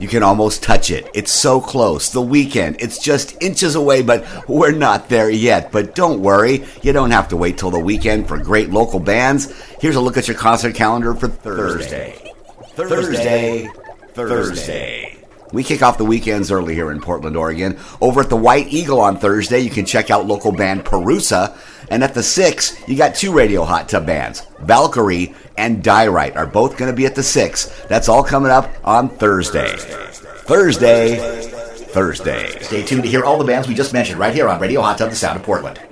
You can almost touch it. It's so close. The Weeknd. It's just inches away, but we're not there yet. But don't worry. You don't have to wait till the weekend for great local bands. Here's a look at your concert calendar for Thursday. We kick off the weekends early here in Portland, Oregon. Over at the White Eagle on Thursday, you can check out local band Perusa. And at the 6, you got 2 radio hot tub bands. Valkyrie and Diorite are both going to be at the 6. That's all coming up on Thursday. Thursday. Stay tuned to hear all the bands we just mentioned right here on Radio Hot Tub, the Sound of Portland.